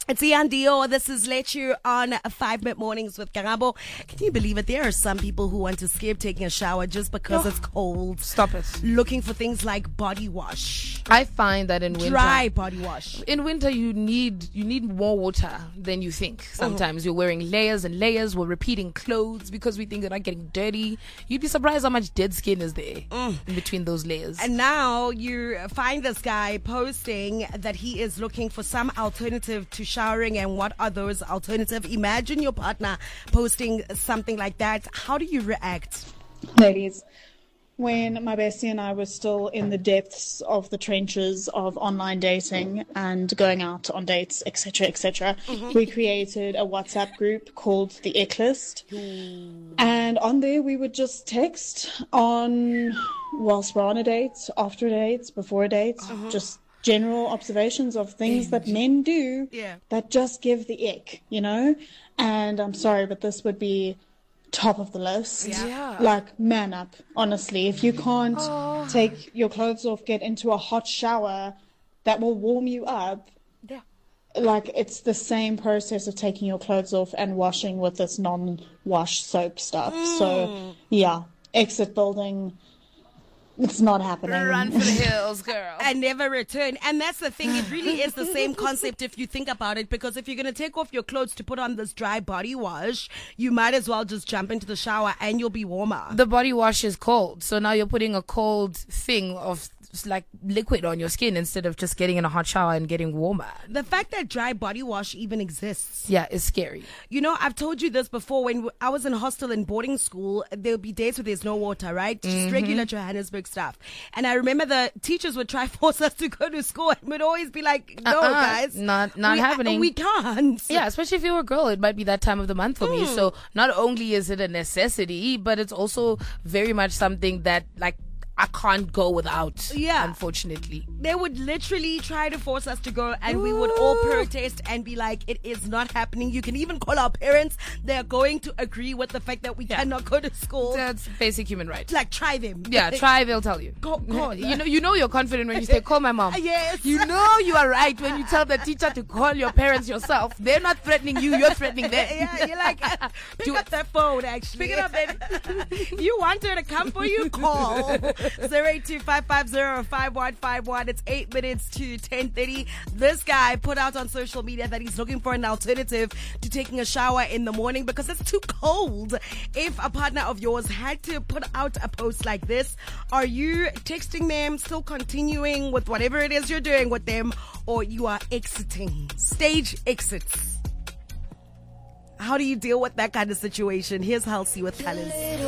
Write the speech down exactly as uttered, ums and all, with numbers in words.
It's Ian Dio. This is Let You on Five Minute Mornings with Karabo. Can you believe it? There are some people who want to skip taking a shower just because Oh, it's cold. Stop it. Looking for things like body wash, I find that in winter, dry body wash. in winter you need you need more water than you think. Sometimes you're wearing layers and layers. We're repeating clothes because we think they're not getting dirty. You'd be surprised how much dead skin is there in between those layers. And now you find this guy posting that he is looking for some alternative to showering. And what are those alternatives? Imagine your partner posting something like that. How do you react? Ladies, when my bestie and I were still in the depths of the trenches of online dating and going out on dates, et cetera, et cetera, mm-hmm. we created a WhatsApp group called the Ick List. And on there we would just text on whilst we're on a date, after a date, before a date, uh-huh. just general observations of things that men do yeah. that just give the ick, you know? And I'm sorry, but this would be top of the list. Yeah. Yeah. Like, man up, honestly. If you can't Oh. take your clothes off, get into a hot shower that will warm you up, Yeah. like, it's the same process of taking your clothes off and washing with this non-wash soap stuff. Mm. So, yeah, exit building. It's not happening. Run for the hills, girl. And never return. And that's the thing. It really is the same concept if you think about it, because if you're going to take off your clothes to put on this dry body wash, you might as well just jump into the shower and you'll be warmer. The body wash is cold, so now you're putting a cold thing of like liquid on your skin instead of just getting in a hot shower and getting warmer. The fact that dry body wash even exists. Yeah, it's scary. You know, I've told you this before. When I was in hostel and boarding school, there'll be days where there's no water, right? Just Mm-hmm. regular Johannesburg stuff. And I remember the teachers would try force us to go to school and would always be like, no, Uh-uh, guys. not not we, happening. We can't. Yeah, especially if you're a girl, it might be that time of the month for me. So not only is it a necessity, but it's also very much something that like I can't go without. Yeah. Unfortunately. They would literally try to force us to go, and we would all protest and be like, it is not happening. You can even call our parents. They're going to agree with the fact that we Yeah. cannot go to school. That's basic human right. Like, try them. Yeah, try, they'll tell you. Go, go. You know, you know you're confident when you say, call my mom. Yes. You know you are right when you tell the teacher to call your parents yourself. They're not threatening you, you're threatening them. Yeah, you're like, pick Do up it. that phone, actually. Pick it up, baby. You want her to come for you? Call. zero eight two five five zero five one five one. It's eight minutes to ten thirty. This guy put out on social media that he's looking for an alternative to taking a shower in the morning because it's too cold. If a partner of yours had to put out a post like this, are you texting them, still continuing with whatever it is you're doing with them, or you are exiting? Stage exits. How do you deal with that kind of situation? Here's Halsey with Colors.